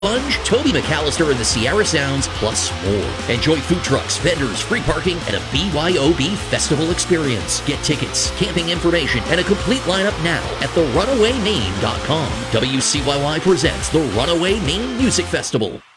Sponge, Toby McAllister and the Sierra Sounds, plus more. Enjoy food trucks, vendors, free parking, and a BYOB festival experience. Get tickets, camping information, and a complete lineup now at therunawaymaine.com. WCYY presents the Runaway Maine Music Festival.